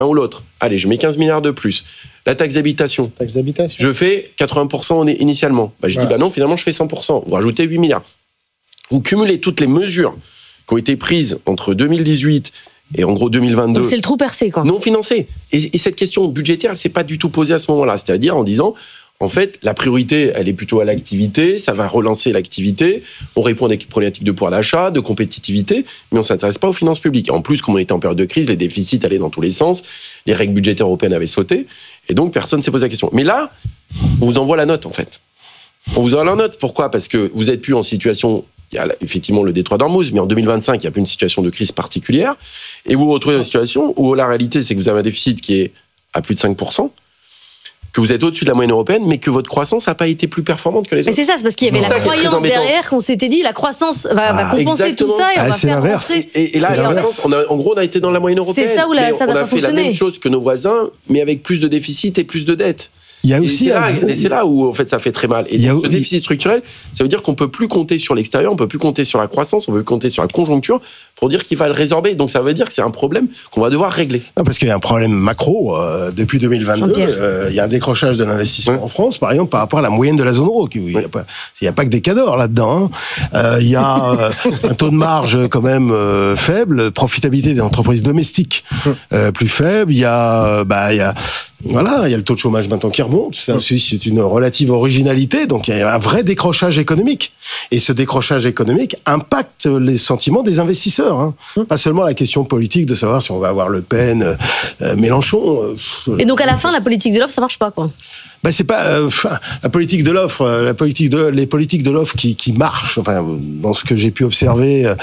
un ou l'autre. Allez, je mets 15 milliards de plus. La taxe d'habitation. Je fais 80% initialement. Je dis, non, finalement, je fais 100%. Vous rajoutez 8 milliards. Vous cumulez toutes les mesures qui ont été prises entre 2018 et en gros 2022. Donc c'est le trou percé, quoi. Non financé. Et cette question budgétaire, elle ne s'est pas du tout posée à ce moment-là. C'est-à-dire en disant, en fait, la priorité, elle est plutôt à l'activité, ça va relancer l'activité, on répond à des problématiques de pouvoir d'achat, de compétitivité, mais on ne s'intéresse pas aux finances publiques. Et en plus, comme on était en période de crise, les déficits allaient dans tous les sens, les règles budgétaires européennes avaient sauté, et donc personne ne s'est posé la question. Mais là, on vous envoie la note, en fait. On vous envoie la note, pourquoi ? Parce que vous n'êtes plus en situation... Il y a effectivement le détroit d'Ormuz, mais en 2025, il n'y a plus une situation de crise particulière. Et vous vous retrouvez dans une situation où la réalité, c'est que vous avez un déficit qui est à plus de 5%, que vous êtes au-dessus de la moyenne européenne, mais que votre croissance n'a pas été plus performante que les autres. Mais c'est ça, c'est parce qu'il y avait la croyance derrière qu'on s'était dit la croissance va compenser tout ça et on va faire rentrer. Et là, la croissance, en gros, on a été dans la moyenne européenne. C'est ça où ça n'a pas fonctionné. On a fait la même chose que nos voisins, mais avec plus de déficit et plus de dettes. Il y a aussi c'est là où en fait ça fait très mal. Et donc, le déficit structurel, ça veut dire qu'on peut plus compter sur l'extérieur, on peut plus compter sur la croissance, on peut plus compter sur la conjoncture pour dire qu'il va le résorber. Donc ça veut dire que c'est un problème qu'on va devoir régler. Non, parce qu'il y a un problème macro depuis 2022. Il y a un décrochage de l'investissement en France, par exemple, par rapport à la moyenne de la zone euro. Il n'y a pas que des cadors là-dedans. Il y a un taux de marge quand même faible, profitabilité des entreprises domestiques plus faible. Il y a le taux de chômage maintenant qui remonte. C'est une relative originalité. Donc, il y a un vrai décrochage économique. Et ce décrochage économique impacte les sentiments des investisseurs. Pas seulement la question politique de savoir si on va avoir Le Pen, Mélenchon. Et donc, à la fin, la politique de l'offre, ça marche pas, quoi. C'est pas la politique de l'offre, les politiques de l'offre qui marchent. Enfin, dans ce que j'ai pu observer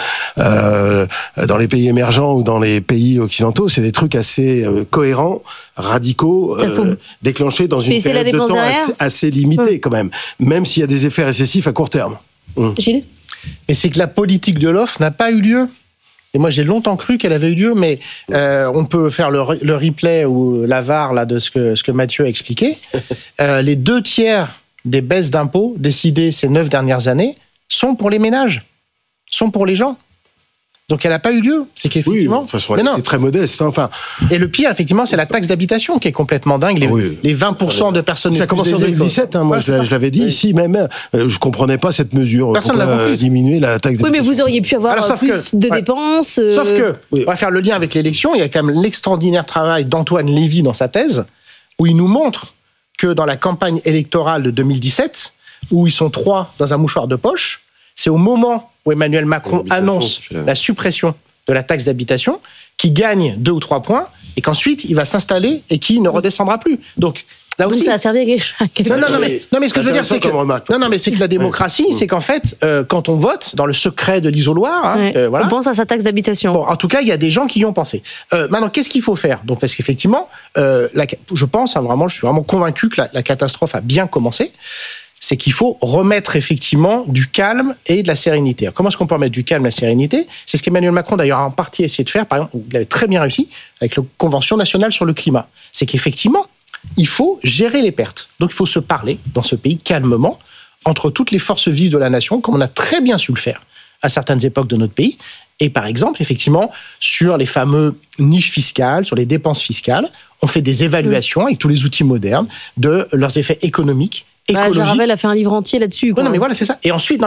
dans les pays émergents ou dans les pays occidentaux, c'est des trucs assez cohérents, radicaux, déclenchés dans une période de temps assez limitée quand même s'il y a des effets récessifs à court terme. Gilles ? Et c'est que la politique de l'offre n'a pas eu lieu. Et moi, j'ai longtemps cru qu'elle avait eu lieu, mais on peut faire le replay ou la VAR là, de ce que Mathieu a expliqué. Les 2/3 des baisses d'impôts décidées ces 9 dernières années sont pour les ménages, sont pour les gens. Donc, elle n'a pas eu lieu. C'est qu'effectivement... Oui, de toute façon, elle est très modeste. Et le pire, effectivement, c'est la taxe d'habitation qui est complètement dingue. Les 20% de personnes... Ça a commencé en 2017, moi je l'avais dit ici même. Je ne comprenais pas cette mesure. Personne ne l'a compris. Diminuer la taxe d'habitation. Oui, mais vous auriez pu avoir plus de dépenses. Sauf que, on va faire le lien avec l'élection, il y a quand même l'extraordinaire travail d'Antoine Lévy dans sa thèse, où il nous montre que dans la campagne électorale de 2017, où ils sont 3 dans un mouchoir de poche, c'est au moment où Emmanuel Macron annonce la suppression de la taxe d'habitation qui gagne 2 ou 3 points et qu'ensuite il va s'installer et qui ne redescendra plus. Donc là aussi, ça a servi à quelque chose. Non, mais ce que je veux dire, c'est que c'est que la démocratie, c'est qu'en fait, quand on vote dans le secret de l'isoloir, on pense à sa taxe d'habitation. Bon, en tout cas, il y a des gens qui y ont pensé. Maintenant, qu'est-ce qu'il faut faire ? Donc, parce qu'effectivement, je pense, je suis vraiment convaincu que la catastrophe a bien commencé. C'est qu'il faut remettre effectivement du calme et de la sérénité. Alors, comment est-ce qu'on peut remettre du calme et de la sérénité ? C'est ce qu'Emmanuel Macron, d'ailleurs, a en partie essayé de faire, par exemple, il avait très bien réussi avec la Convention nationale sur le climat. C'est qu'effectivement, il faut gérer les pertes. Donc, il faut se parler dans ce pays calmement entre toutes les forces vives de la nation, comme on a très bien su le faire à certaines époques de notre pays. Et par exemple, effectivement, sur les fameux niches fiscales, sur les dépenses fiscales, on fait des évaluations avec tous les outils modernes de leurs effets économiques. Jaravel a fait un livre entier là-dessus. Non, mais voilà, c'est ça. Et ensuite,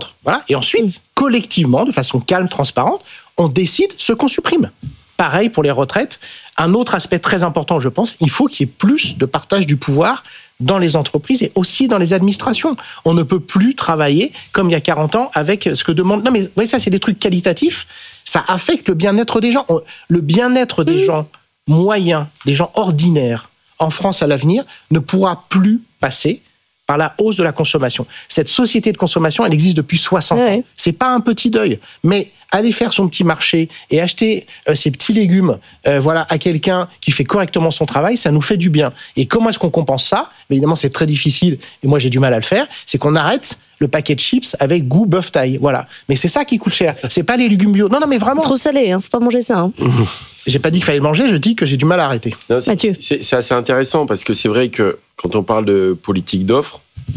collectivement, de façon calme, transparente, on décide ce qu'on supprime. Pareil pour les retraites. Un autre aspect très important, je pense, il faut qu'il y ait plus de partage du pouvoir dans les entreprises et aussi dans les administrations. On ne peut plus travailler comme il y a 40 ans avec ce que demande... Non, mais ouais, ça, c'est des trucs qualitatifs. Ça affecte le bien-être des gens. Le bien-être des gens moyens, des gens ordinaires en France à l'avenir ne pourra plus passer par la hausse de la consommation. Cette société de consommation, elle existe depuis 60 ans. C'est pas un petit deuil, mais aller faire son petit marché et acheter ses petits légumes à quelqu'un qui fait correctement son travail, ça nous fait du bien. Et comment est-ce qu'on compense ça ? Évidemment, c'est très difficile, et moi j'ai du mal à le faire, c'est qu'on arrête le paquet de chips avec goût bœuf taille. Voilà. Mais c'est ça qui coûte cher. C'est pas les légumes bio. Non, mais vraiment. Trop salé, faut pas manger ça. J'ai pas dit qu'il fallait le manger, je dis que j'ai du mal à arrêter. Non, Mathieu. C'est assez intéressant parce que c'est vrai que quand on parle de politique d'offre,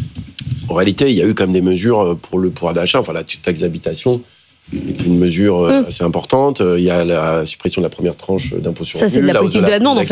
en réalité, il y a eu quand même des mesures pour le pouvoir d'achat. Enfin, la taxe d'habitation est une mesure assez importante. Il y a la suppression de la première tranche d'impôt sur le revenu. Ça, c'est de la politique de la demande, en fait.